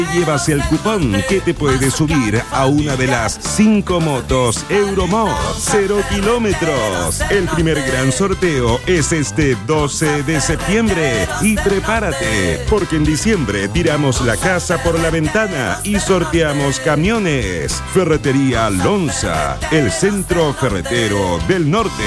Llevas el cupón que te puede subir a una de las 5 motos Euromod 0 kilómetros. El primer gran sorteo es este 12 de septiembre. Y prepárate, porque en diciembre tiramos la casa por la ventana y sorteamos camiones. Ferretería Lonza, el centro ferretero del norte.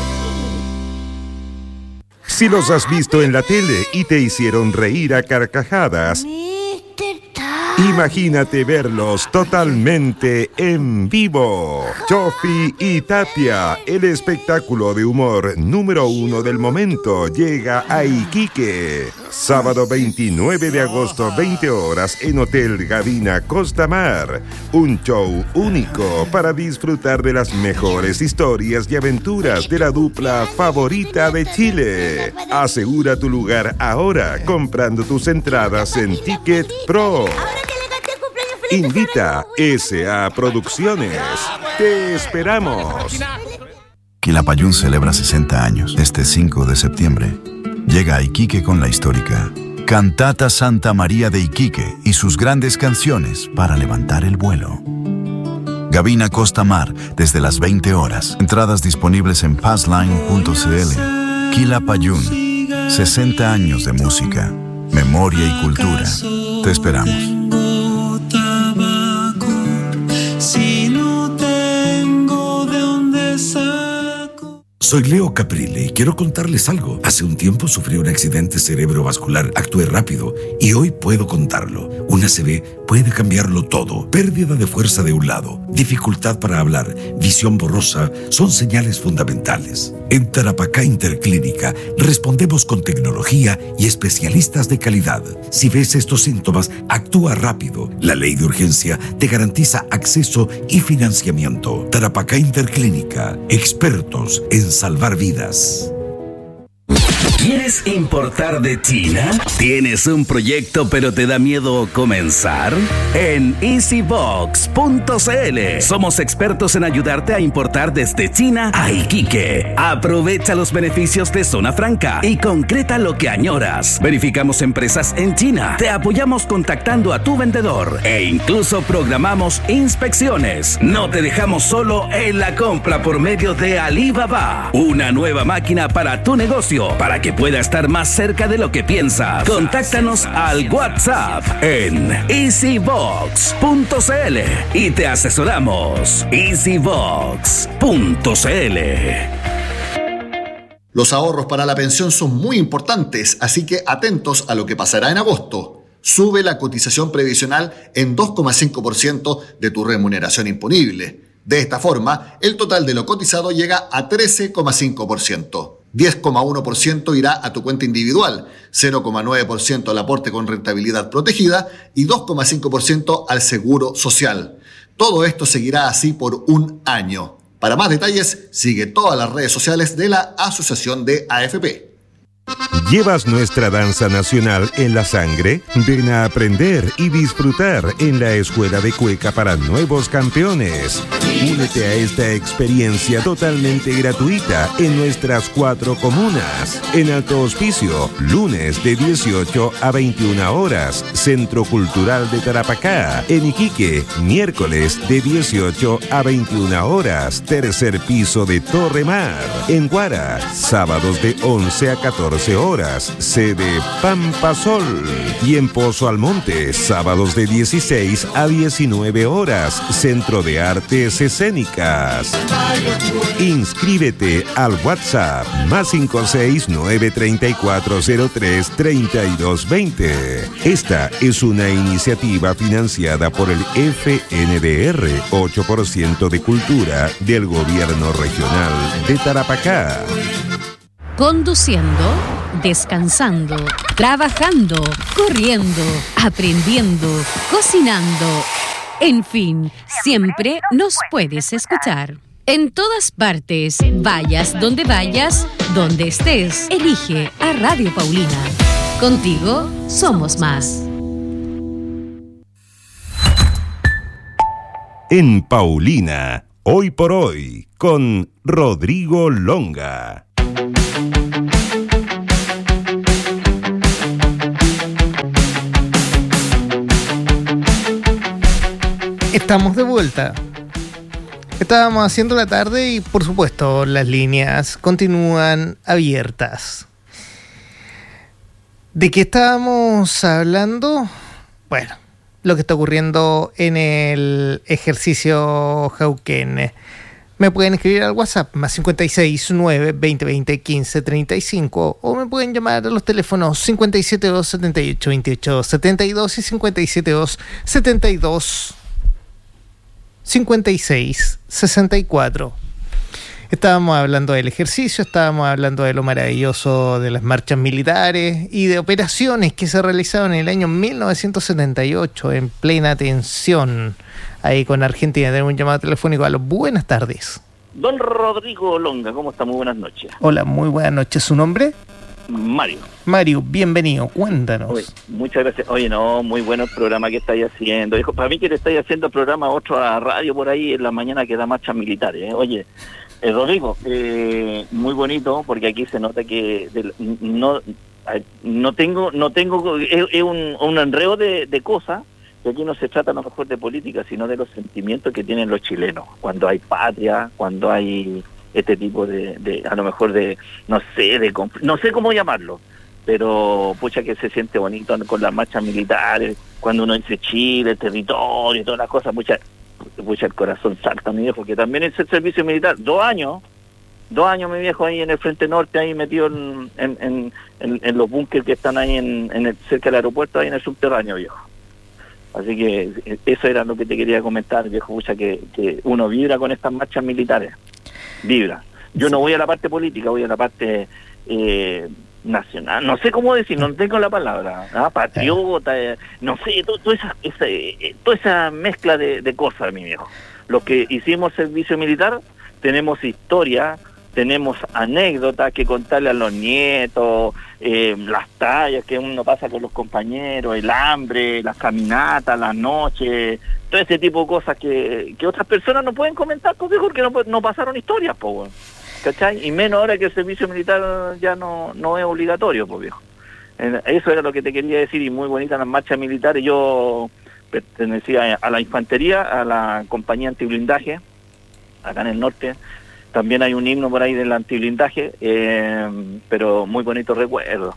Si los has visto en la tele y te hicieron reír a carcajadas, imagínate verlos totalmente en vivo. Chofi y Tapia, el espectáculo de humor número 1 del momento, llega a Iquique. Sábado 29 de agosto, 20 horas, en Hotel Gavina Costa Mar. Un show único para disfrutar de las mejores historias y aventuras de la dupla favorita de Chile. Asegura tu lugar ahora comprando tus entradas en Ticket Pro. Invita S.A. Producciones. Te esperamos. Quilapayún celebra 60 años. Este 5 de septiembre llega a Iquique con la histórica Cantata Santa María de Iquique y sus grandes canciones para levantar el vuelo. Gavina Costa Mar, desde las 20 horas. Entradas disponibles en passline.cl. Quilapayún, 60 años de música, memoria y cultura. Te esperamos. Soy Leo Caprile y quiero contarles algo. Hace un tiempo sufrí un accidente cerebrovascular. Actué rápido y hoy puedo contarlo. Un ACV puede cambiarlo todo. Pérdida de fuerza de un lado, dificultad para hablar, visión borrosa son señales fundamentales. En Tarapacá Interclínica respondemos con tecnología y especialistas de calidad. Si ves estos síntomas, actúa rápido. La ley de urgencia te garantiza acceso y financiamiento. Tarapacá Interclínica, expertos en salvar vidas. ¿Quieres importar de China? ¿Tienes un proyecto pero te da miedo comenzar? En easybox.cl somos expertos en ayudarte a importar desde China a Iquique. Aprovecha los beneficios de Zona Franca y concreta lo que añoras. Verificamos empresas en China, te apoyamos contactando a tu vendedor e incluso programamos inspecciones. No te dejamos solo en la compra por medio de Alibaba. Una nueva máquina para tu negocio, para que pueda estar más cerca de lo que piensas. Contáctanos al WhatsApp en easybox.cl y te asesoramos. easybox.cl. Los ahorros para la pensión son muy importantes, así que atentos a lo que pasará en agosto. Sube la cotización previsional en 2,5% de tu remuneración imponible. De esta forma, el total de lo cotizado llega a 13,5%. 10,1% irá a tu cuenta individual, 0,9% al aporte con rentabilidad protegida y 2,5% al seguro social. Todo esto seguirá así por un año. Para más detalles, sigue todas las redes sociales de la Asociación de AFP. ¿Llevas nuestra danza nacional en la sangre? Ven a aprender y disfrutar en la Escuela de Cueca para Nuevos Campeones. Únete a esta experiencia totalmente gratuita en nuestras 4 comunas. En Alto Hospicio, lunes de 18 a 21 horas, Centro Cultural de Tarapacá. En Iquique, miércoles de 18 a 21 horas, tercer piso de Torre Mar. En Guara, sábados de 11 a 14 horas, sede Pampa Sol. Y en Pozo Almonte, sábados de 16 a 19 horas, Centro de Artes Escénicas. Inscríbete al WhatsApp +56 93403 3220. Esta es una iniciativa financiada por el FNDR, 8% de Cultura del Gobierno Regional de Tarapacá. Conduciendo, descansando, trabajando, corriendo, aprendiendo, cocinando. En fin, siempre nos puedes escuchar. En todas partes, vayas donde vayas, donde estés, elige a Radio Paulina. Contigo somos más. En Paulina, hoy por hoy, con Rodrigo Longa. Estamos de vuelta. Estábamos haciendo la tarde y, por supuesto, las líneas continúan abiertas. ¿De qué estábamos hablando? Bueno, lo que está ocurriendo en el ejercicio Jauquén. Me pueden escribir al WhatsApp más 569 2020 1535 o me pueden llamar a los teléfonos 572 78 28 72 y 572 72 56 64. Estábamos hablando del ejercicio, estábamos hablando de lo maravilloso de las marchas militares y de operaciones que se realizaron en el año 1978 en plena tensión ahí con Argentina. Tenemos un llamado telefónico. A los buenas tardes. Don Rodrigo Longa, ¿cómo está? Muy buenas noches. Hola, muy buenas noches. ¿Su nombre? Mario. Mario, bienvenido, cuéntanos. Oye, muchas gracias. Oye, no, muy bueno el programa que estáis haciendo. Dijo, para mí que le estáis haciendo el programa otro a radio por ahí en la mañana que da marchas militares. Oye, Rodrigo, muy bonito porque aquí se nota que no tengo es un enredo de cosas, que aquí no se trata a lo mejor de política, sino de los sentimientos que tienen los chilenos cuando hay patria, cuando hay este tipo de a lo mejor de, no sé cómo llamarlo, pero pucha que se siente bonito con las marchas militares, cuando uno dice Chile, el territorio y todas las cosas, pucha el corazón salta, mi viejo, que también es el servicio militar, 2 años mi viejo ahí en el Frente Norte, ahí metido en los búnkeres que están ahí cerca del aeropuerto, ahí en el subterráneo, viejo. Así que eso era lo que te quería comentar, viejo, pucha que uno vibra con estas marchas militares. Vibra. Yo no voy a la parte política, voy a la parte nacional, no sé cómo decir, no tengo la palabra, patriota, no sé, toda esa mezcla de cosas, mi viejo. Los que hicimos servicio militar tenemos historia, tenemos anécdotas que contarle a los nietos, las tallas que uno pasa con los compañeros, el hambre, las caminatas, las noches, todo ese tipo de cosas que otras personas no pueden comentar, pues, porque no pasaron historias, pues, bueno, ¿cachai? Y menos ahora que el servicio militar ya no es obligatorio, pues, viejo. Eso era lo que te quería decir, y muy bonitas las marchas militares. Yo pertenecía a la infantería, a la compañía antiblindaje, acá en el norte. También hay un himno por ahí del antiblindaje, pero muy bonito recuerdo.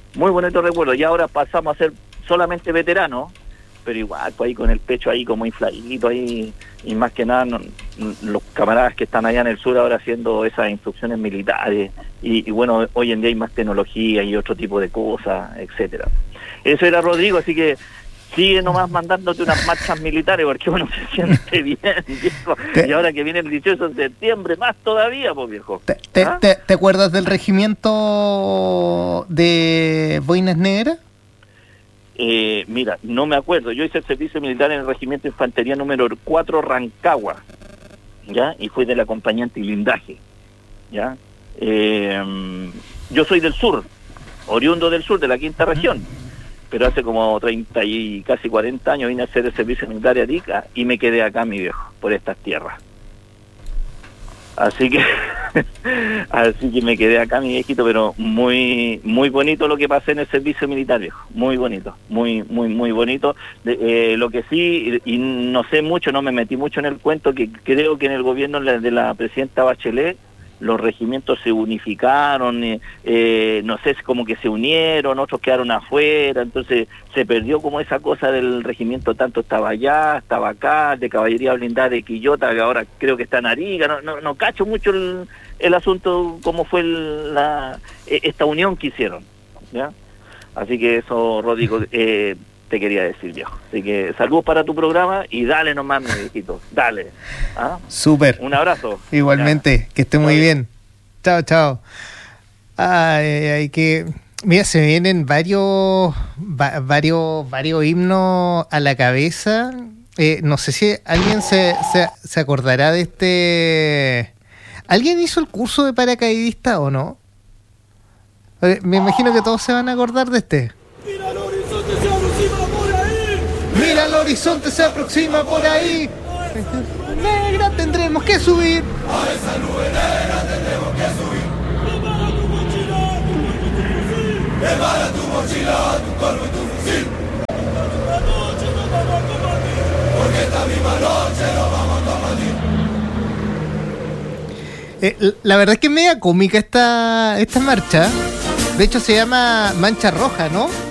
Y ahora pasamos a ser solamente veteranos, pero igual, pues ahí con el pecho ahí como infladito ahí, y más que nada los camaradas que están allá en el sur ahora haciendo esas instrucciones militares, y bueno, hoy en día hay más tecnología y otro tipo de cosas, etcétera. Eso era, Rodrigo, así que sigue nomás mandándote unas marchas militares porque uno se siente bien, viejo. Y ahora que viene el 18 de septiembre, más todavía, pues, viejo. ¿Te acuerdas del regimiento de Boinas Negras? Mira, no me acuerdo. Yo hice el servicio militar en el regimiento de infantería número 4 Rancagua, ¿ya? Y fui de la compañía antiblindaje, ¿ya? Yo soy del sur, oriundo del sur, de la quinta región, pero hace como 30 y casi 40 años vine a hacer el servicio militar a Arica y me quedé acá, mi viejo, por estas tierras. Así que me quedé acá, mi viejito, pero muy bonito lo que pasé en el servicio militar, viejo. Muy bonito, muy bonito. Lo que sí, y no sé mucho, no me metí mucho en el cuento, que creo que en el gobierno de la presidenta Bachelet los regimientos se unificaron, no sé, como que se unieron, otros quedaron afuera, entonces se perdió como esa cosa del regimiento, tanto estaba allá, estaba acá, de caballería blindada de Quillota, que ahora creo que está en Arica, no cacho mucho el asunto, cómo fue esta unión que hicieron, ¿ya? Así que eso, Rodrigo, te quería decir, viejo. Así que saludos para tu programa y dale nomás, mi viejito, dale. ¿Ah? Súper. Un abrazo. Igualmente, ya. Que esté muy bien. Chao. Ay, que... Mira, se vienen varios himnos a la cabeza. No sé si alguien se acordará de este... ¿Alguien hizo el curso de paracaidista o no? Me imagino que todos se van a acordar de este. Mira el horizonte se aproxima por ahí. Negra, tendremos que subir. A esa nube negra tendremos que subir. Prepara tu mochila, tu corvo y tu fusil. Porque esta misma noche La verdad es que es media cómica esta marcha. De hecho se llama Mancha Roja, ¿no?